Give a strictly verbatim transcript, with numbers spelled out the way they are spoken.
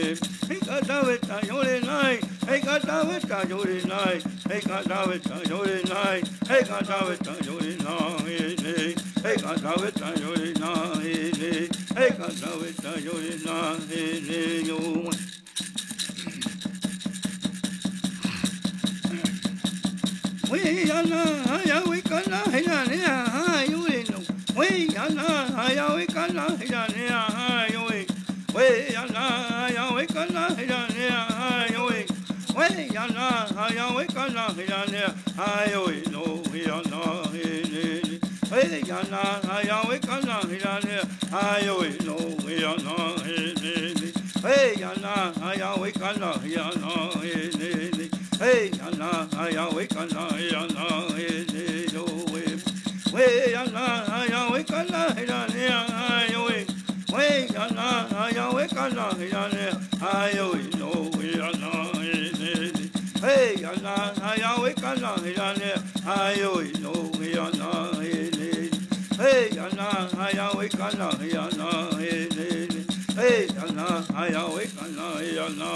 Hey kata veta yore nai, hey kata veta yore nai, hey kata veta yore nai, hey kata veta yore nai, hey kata veta yore nai, hey kata veta yore nai, yo. We yana ya we kana ya ne ha yo no. We yana ya we kana ya ne ha yo. We yana ya we kana ya ne ha yo. We yana ya we kana ya ne ha yo no we yana ne. We yana ya we kana ya ne ha yo no we yana ne. We yana ya we kana ya ne. Hey, yana, ya we kana, yana, hey, yo, we, we, yana, ya we kana, yana, yo, we, we, yana, ya we kana, yana, yo, no, we, yana, hey, yana, ya we kana, yana, yo, no, we, yana, hey, yana, ya we kana, yana, hey, yana, ya we kana, yana.